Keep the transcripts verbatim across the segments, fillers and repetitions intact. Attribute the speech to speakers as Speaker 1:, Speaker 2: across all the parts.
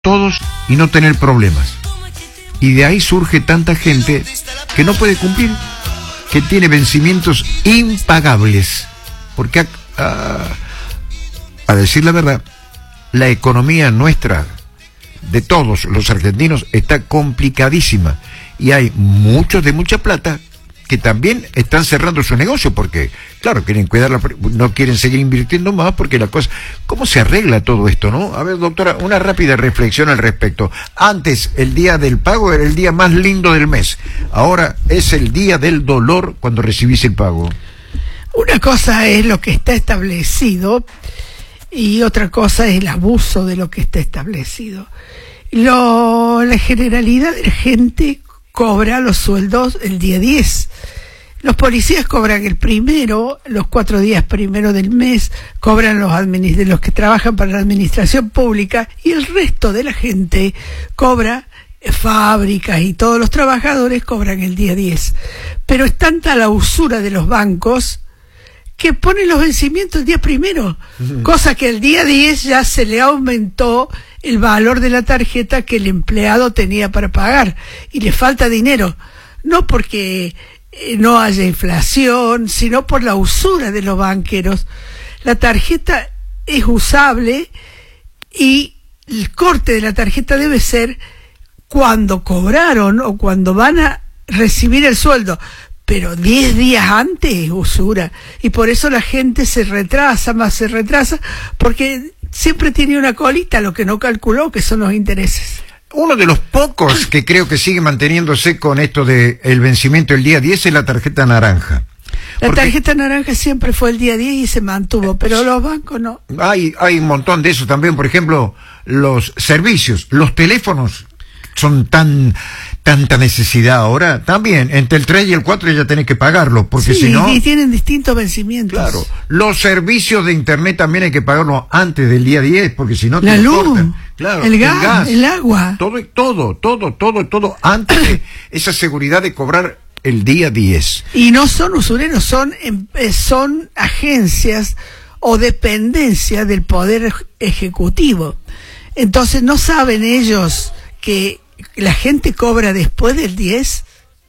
Speaker 1: todos y no tener problemas. Y de ahí surge tanta gente que no puede cumplir, que tiene vencimientos impagables. Porque, a, a decir la verdad, la economía nuestra, de todos los argentinos, está complicadísima. Y hay muchos de mucha plata que también están cerrando su negocio porque, claro, quieren cuidar la, no quieren seguir invirtiendo más porque la cosa... ¿Cómo se arregla todo esto, no? A ver, doctora, una rápida reflexión al respecto. Antes, el día del pago era el día más lindo del mes. Ahora es el día del dolor cuando recibís el pago.
Speaker 2: Una cosa es lo que está establecido y otra cosa es el abuso de lo que está establecido. Lo, la generalidad de la gente cobra los sueldos el día diez. Los policías cobran el primero, los cuatro días primero del mes, cobran los administ- de los que trabajan para la administración pública, y el resto de la gente cobra, eh, fábricas y todos los trabajadores cobran el día diez. Pero es tanta la usura de los bancos que ponen los vencimientos el día primero, uh-huh. Cosa que el día diez ya se le aumentó el valor de la tarjeta que el empleado tenía para pagar y le falta dinero, no porque eh, no haya inflación, sino por la usura de los banqueros. La tarjeta es usable y el corte de la tarjeta debe ser cuando cobraron o cuando van a recibir el sueldo, pero diez días antes es usura, y por eso la gente se retrasa, más se retrasa, porque siempre tiene una colita, lo que no calculó, que son los intereses.
Speaker 1: Uno de los pocos que creo que sigue manteniéndose con esto de el vencimiento el día diez es la tarjeta naranja.
Speaker 2: La
Speaker 1: Porque
Speaker 2: tarjeta naranja siempre fue el día diez y se mantuvo, pero los bancos no.
Speaker 1: Hay, hay un montón de eso también, por ejemplo, los servicios, los teléfonos son tan tanta necesidad ahora. También, entre el tres y el cuatro ya tenés que pagarlo, porque
Speaker 2: sí,
Speaker 1: si no...
Speaker 2: y tienen distintos vencimientos.
Speaker 1: Claro, los servicios de internet también hay que pagarlos antes del día diez, porque si no te
Speaker 2: la
Speaker 1: lo
Speaker 2: luz,
Speaker 1: cortan. Claro,
Speaker 2: el,
Speaker 1: el
Speaker 2: gas,
Speaker 1: gas,
Speaker 2: el agua.
Speaker 1: Todo, todo, todo, todo, todo antes de esa seguridad de cobrar el día diez.
Speaker 2: Y no son usureros, son, son agencias o dependencias del Poder Ejecutivo. Entonces, ¿no saben ellos que la gente cobra después del diez?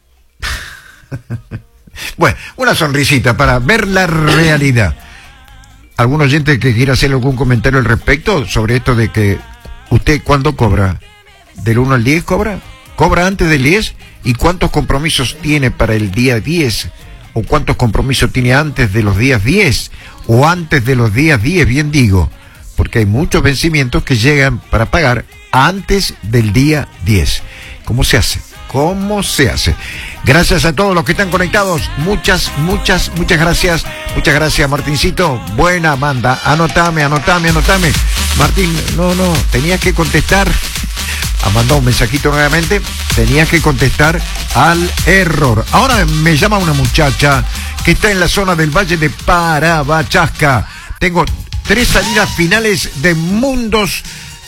Speaker 1: Bueno, una sonrisita para ver la realidad. ¿Algún oyente que quiera hacer algún comentario al respecto sobre esto de que usted cuándo cobra? ¿Del uno al diez cobra? ¿Cobra antes del diez? ¿Y cuántos compromisos tiene para el día diez? ¿O cuántos compromisos tiene antes de los días diez? ¿O antes de los días diez? Bien digo, porque hay muchos vencimientos que llegan para pagar antes del día diez. ¿Cómo se hace? ¿Cómo se hace? Gracias a todos los que están conectados. Muchas, muchas, muchas gracias. Muchas gracias, Martincito. Buena banda. Anotame, anotame, anotame. Martín, no, no, tenías que contestar. Ha mandado un mensajito nuevamente. Tenías que contestar al error. Ahora me llama una muchacha que está en la zona del Valle de Parabachasca. Tengo tres salidas finales de mundos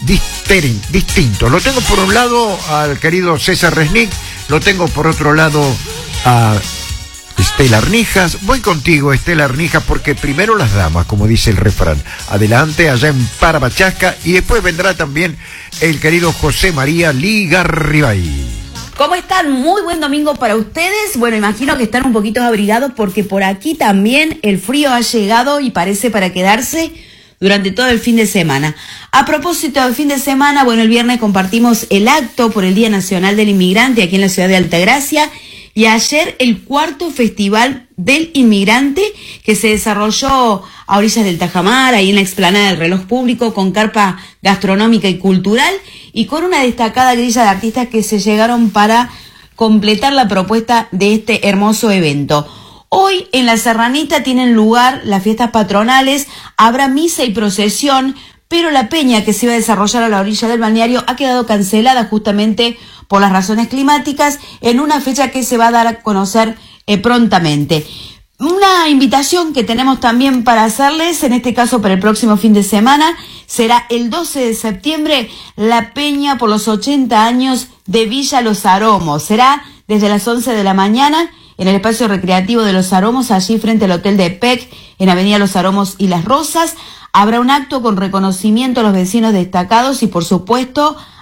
Speaker 1: distintos. Lo tengo por un lado al querido César Resnick, lo tengo por otro lado a Estela Arnijas. Voy contigo, Estela Arnijas, porque primero las damas, como dice el refrán. Adelante, allá en Parabachasca, y después vendrá también el querido José María Ligarribay.
Speaker 3: ¿Cómo están? Muy buen domingo para ustedes. Bueno, imagino que están un poquito abrigados porque por aquí también el frío ha llegado y parece para quedarse durante todo el fin de semana. A propósito del fin de semana, bueno, el viernes compartimos el acto por el Día Nacional del Inmigrante aquí en la ciudad de Altagracia, y ayer el cuarto Festival del Inmigrante que se desarrolló a orillas del Tajamar, ahí en la explanada del Reloj Público, con carpa gastronómica y cultural y con una destacada grilla de artistas que se llegaron para completar la propuesta de este hermoso evento. Hoy en la Serranita tienen lugar las fiestas patronales, habrá misa y procesión, pero la peña que se iba a desarrollar a la orilla del balneario ha quedado cancelada justamente por las razones climáticas en una fecha que se va a dar a conocer eh, prontamente. Una invitación que tenemos también para hacerles, en este caso para el próximo fin de semana, será el doce de septiembre, la peña por los ochenta años de Villa Los Aromos. Será desde las once de la mañana en el espacio recreativo de Los Aromos, allí frente al Hotel de Peck, en Avenida Los Aromos y Las Rosas. Habrá un acto con reconocimiento a los vecinos destacados y, por supuesto,